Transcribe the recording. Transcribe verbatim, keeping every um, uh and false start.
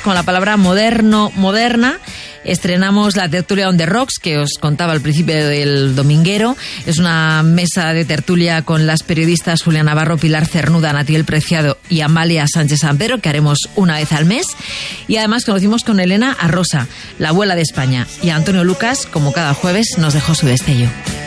con la palabra moderno, moderna. Estrenamos la tertulia On The Rocks, que os contaba al principio del dominguero. Es una mesa de tertulia con las periodistas Julia Navarro, Pilar Cernuda, Natiel Preciado y Amalia Sánchez San Pedro, que haremos una vez al mes. Y además conocimos con Elena Arrosa, la abuela de España. Y Antonio Lucas, como cada jueves, nos dejó su destello.